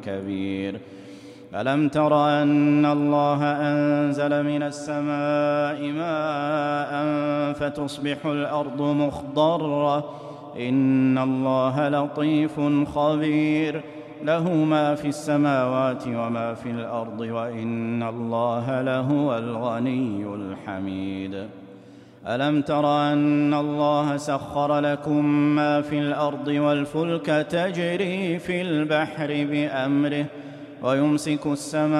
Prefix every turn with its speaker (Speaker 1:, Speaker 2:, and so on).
Speaker 1: كبير. ألم تر أن الله أنزل من السماء ماء فتصبح الأرض مخضرة إن الله لطيف خبير له ما في السماوات وما في الأرض وإن الله لهو الغني الحميد. ألم تر أن الله سخر لكم ما في الأرض والفلك تجري في البحر بأمره ويمسك السماء